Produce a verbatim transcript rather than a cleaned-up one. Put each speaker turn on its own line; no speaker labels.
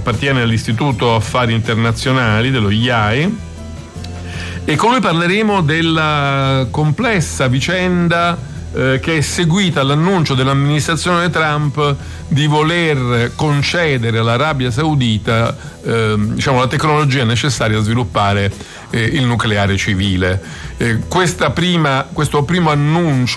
appartiene all'Istituto Affari Internazionali dello I A E, e con lui parleremo della complessa vicenda eh, che è seguita all'annuncio dell'amministrazione Trump di voler concedere all'Arabia Saudita eh, diciamo, la tecnologia necessaria a sviluppare eh, il nucleare civile. Eh, questa prima, questo primo annuncio